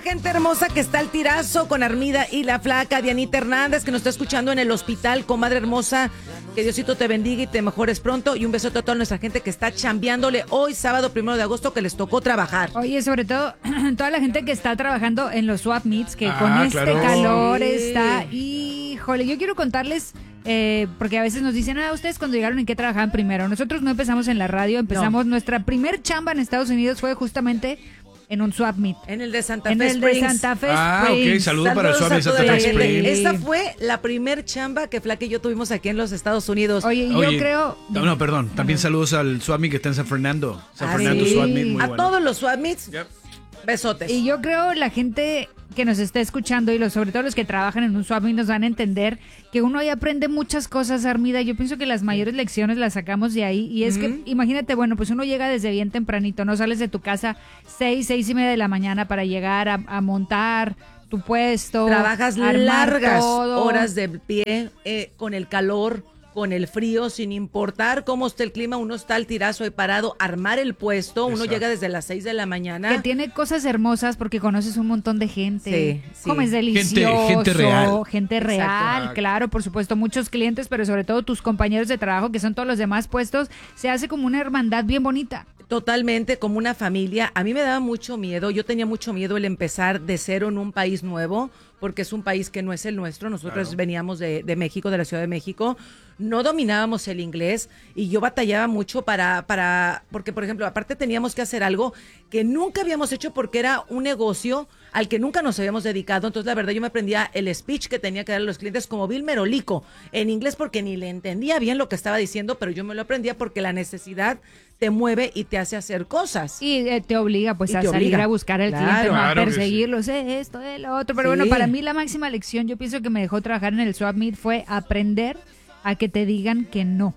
gente hermosa que está al tirazo con Armida y la Flaca. Dianita Hernández, que nos está escuchando en el hospital. Comadre hermosa, que Diosito te bendiga y te mejores pronto. Y un besote a toda nuestra gente que está chambeándole hoy, sábado 1 de agosto, que les tocó trabajar. Oye, sobre todo, toda la gente que está trabajando en los swap meets, que con este calor está... Híjole, yo quiero contarles... porque a veces nos dicen, ustedes cuando llegaron, ¿en qué trabajaban primero? Nosotros no empezamos en la radio, empezamos, nuestra primer chamba en Estados Unidos fue justamente en un swap meet. En el de Santa Fe Springs. De Santa Fe Springs. Ok, saludos para el swap meet de Santa Fe Springs. Esa fue la primer chamba que Flaca y yo tuvimos aquí en los Estados Unidos. Oye, yo creo... No, perdón, también saludos al swap meet que está en San Fernando. Fernando swap meet, muy bueno. A todos los swap meets, besotes. Y yo creo la gente que nos está escuchando y sobre todo los que trabajan en un swap meet nos van a entender que uno ahí aprende muchas cosas, Armida. Yo pienso que las mayores lecciones las sacamos de ahí y es que, imagínate, bueno, pues uno llega desde bien tempranito, no sales de tu casa 6:30 de la mañana para llegar a montar tu puesto. Trabajas largas horas de pie, con el calor, con el frío, sin importar cómo esté el clima, uno está al tirazo y parado, armar el puesto. Exacto. Uno llega desde las 6 de la mañana. Que tiene cosas hermosas porque conoces un montón de gente. Sí. Comes delicioso. Gente real. Gente real, exacto. Claro, por supuesto, muchos clientes, pero sobre todo tus compañeros de trabajo, que son todos los demás puestos, se hace como una hermandad bien bonita. Totalmente, como una familia. A mí me daba mucho miedo, yo tenía mucho miedo el empezar de cero en un país nuevo, porque es un país que no es el nuestro. Nosotros veníamos de México, de la Ciudad de México, no dominábamos el inglés y yo batallaba mucho porque, por ejemplo, aparte teníamos que hacer algo que nunca habíamos hecho porque era un negocio al que nunca nos habíamos dedicado. Entonces, la verdad, yo me aprendía el speech que tenía que dar a los clientes como Bill Merolico en inglés porque ni le entendía bien lo que estaba diciendo, pero yo me lo aprendía porque la necesidad te mueve y te hace hacer cosas. Y te obliga pues a salir a buscar al cliente, no a perseguirlo, esto, lo otro. Pero bueno, para mí la máxima lección, yo pienso que me dejó trabajar en el swap meet fue aprender a que te digan que no.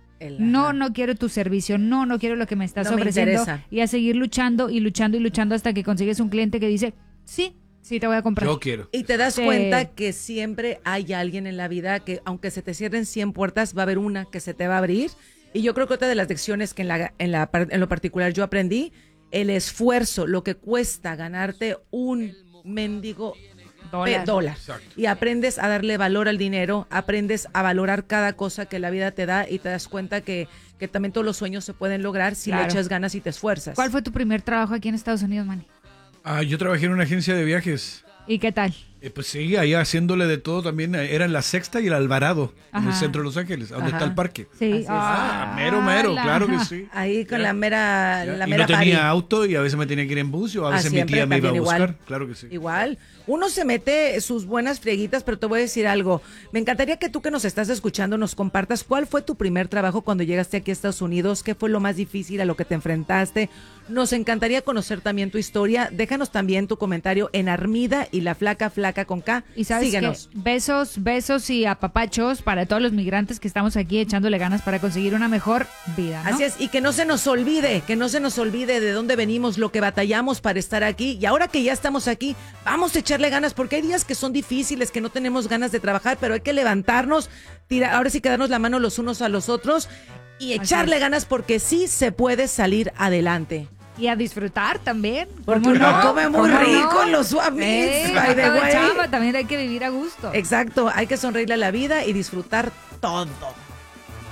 No quiero tu servicio, no quiero lo que me estás ofreciendo. Y a seguir luchando y luchando y luchando hasta que consigues un cliente que dice, sí te voy a comprar. Yo quiero. Y te das cuenta que siempre hay alguien en la vida que aunque se te cierren 100 puertas, va a haber una que se te va a abrir. Y yo creo que otra de las lecciones que en lo particular yo aprendí, el esfuerzo, lo que cuesta ganarte un mendigo dólar. Y aprendes a darle valor al dinero, aprendes a valorar cada cosa que la vida te da y te das cuenta que también todos los sueños se pueden lograr si le echas ganas y te esfuerzas. ¿Cuál fue tu primer trabajo aquí en Estados Unidos, Manny? Yo trabajé en una agencia de viajes. ¿Y qué tal? Pues sí, ahí haciéndole de todo también. Era en La Sexta y el Alvarado, en el centro de Los Ángeles, donde está el parque. Sí. Mero, claro que sí. Ahí con la mera y no tenía auto y a veces me tenía que ir en bus o a veces mi tía me iba a buscar. Igual. Claro que sí. Igual. Uno se mete sus buenas frieguitas, pero te voy a decir algo. Me encantaría que tú que nos estás escuchando nos compartas cuál fue tu primer trabajo cuando llegaste aquí a Estados Unidos, qué fue lo más difícil a lo que te enfrentaste. Nos encantaría conocer también tu historia. Déjanos también tu comentario en Armida y la Flaca con K. Y sabes síguenos. Que besos y apapachos para todos los migrantes que estamos aquí echándole ganas para conseguir una mejor vida, ¿no? Así es, y que no se nos olvide de dónde venimos, lo que batallamos para estar aquí. Y ahora que ya estamos aquí, vamos a echarle ganas, porque hay días que son difíciles, que no tenemos ganas de trabajar, pero hay que levantarnos, ahora sí que darnos la mano los unos a los otros y echarle ganas, porque sí se puede salir adelante. Y a disfrutar también. Porque uno come muy rico en los swap meets. También hay que vivir a gusto. Exacto, hay que sonreírle a la vida y disfrutar todo.